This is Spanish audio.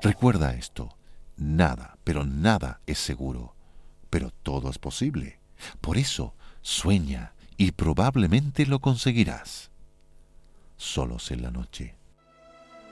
Recuerda esto, nada, pero nada es seguro, pero todo es posible. Por eso, sueña y probablemente lo conseguirás. Solos en la noche.